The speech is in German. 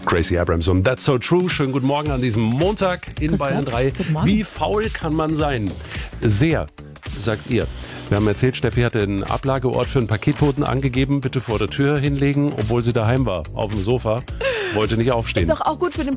Gracie Abrams und That's So True. Schönen guten Morgen an diesem Montag in Bayern 3. Wie faul kann man sein? Sehr, sagt ihr. Wir haben erzählt, Steffi hatte einen Ablageort für einen Paketboten angegeben, bitte vor der Tür hinlegen, obwohl sie daheim war, auf dem Sofa, wollte nicht aufstehen. Ist doch auch gut für den